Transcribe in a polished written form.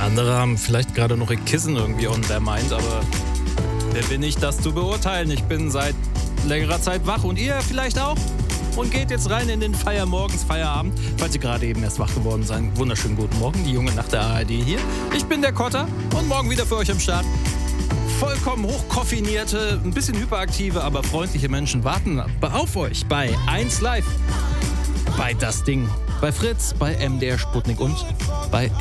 Andere haben vielleicht gerade noch ihr Kissen irgendwie on their mind, aber wer bin ich, das zu beurteilen? Ich bin seit längerer Zeit wach und ihr vielleicht auch? Und geht jetzt rein in den Feierabend. Falls ihr gerade eben erst wach geworden seid, wunderschönen guten Morgen, die junge Nacht der ARD hier. Ich bin der Kotter und morgen wieder für euch am Start. Vollkommen hochkoffinierte, ein bisschen hyperaktive, aber freundliche Menschen warten auf euch bei 1 Live, bei Das Ding, bei Fritz, bei MDR Sputnik und bei